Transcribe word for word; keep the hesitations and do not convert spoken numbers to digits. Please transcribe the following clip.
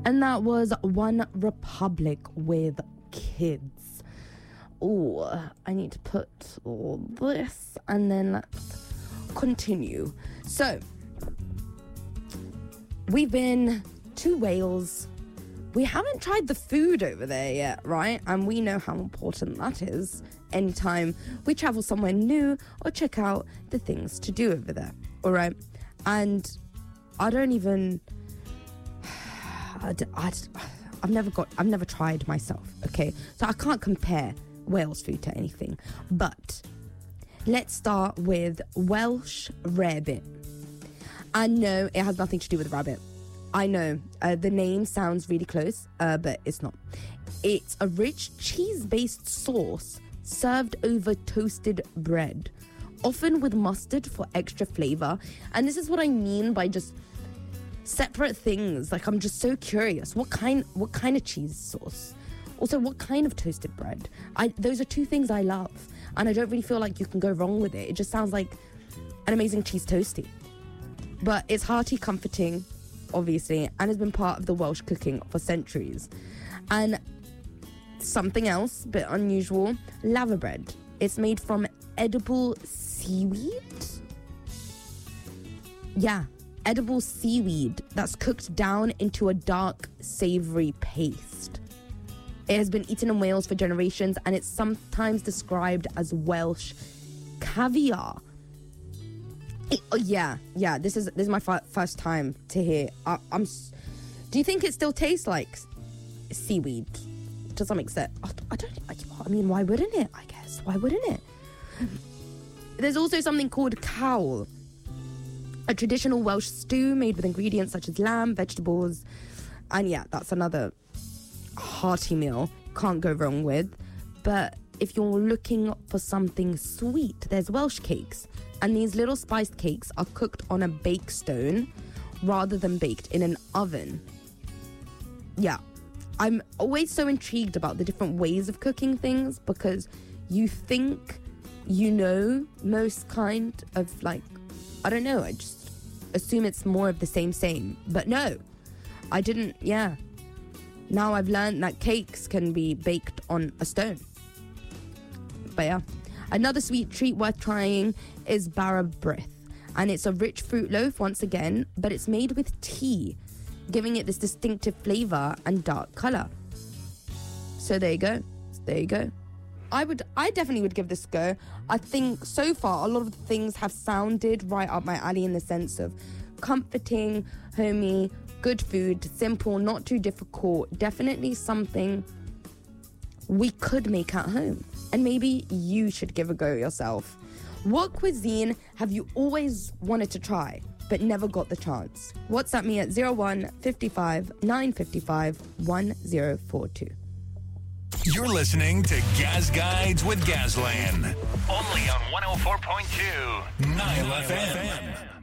And that was One Republic with Kids. Oh, I need to put all this and then let's continue. So, we've been to Wales. We haven't tried the food over there yet, right? And we know how important that is anytime we travel somewhere new or check out the things to do over there, all right? And I don't even... I, I, I've never got, I've never tried myself, okay? So I can't compare Wales food to anything. But let's start with Welsh rarebit. And no, it has nothing to do with rabbit. I know, uh, the name sounds really close, uh, but it's not. It's a rich cheese-based sauce served over toasted bread, often with mustard for extra flavor. And this is what I mean by just separate things. Like, I'm just so curious. What kind what kind of cheese sauce? Also, what kind of toasted bread? I those are two things I love. And I don't really feel like you can go wrong with it. It just sounds like an amazing cheese toastie. But it's hearty, comforting, obviously, and has been part of the Welsh cooking for centuries. And something else, a bit unusual, laverbread. It's made from edible seaweed? Yeah. Edible seaweed that's cooked down into a dark, savoury paste. It has been eaten in Wales for generations, and it's sometimes described as Welsh caviar. It, oh, yeah, yeah. This is this is my f- first time to hear. I, I'm. Do you think it still tastes like seaweed to some extent? I, I don't. I, I mean, why wouldn't it? I guess why wouldn't it? There's also something called cawl. A traditional Welsh stew made with ingredients such as lamb, vegetables, and yeah, that's another hearty meal. Can't go wrong with. But if you're looking for something sweet, there's Welsh cakes. And these little spiced cakes are cooked on a bake stone rather than baked in an oven. Yeah, I'm always so intrigued about the different ways of cooking things because you think you know most kind of like, I don't know, I just assume it's more of the same same. But no, I didn't, yeah. Now I've learned that cakes can be baked on a stone. But yeah. Another sweet treat worth trying is Bara Brith. And it's a rich fruit loaf once again, but it's made with tea, giving it this distinctive flavour and dark colour. So there you go. There you go. I would, I definitely would give this a go. I think so far a lot of the things have sounded right up my alley in the sense of comforting, homey, good food, simple, not too difficult. Definitely something we could make at home. And maybe you should give a go yourself. What cuisine have you always wanted to try but never got the chance? WhatsApp me at zero one five five nine five five one zero four two. You're listening to Gaz Guides with Gazlan. Only on one oh four point two Nile F M.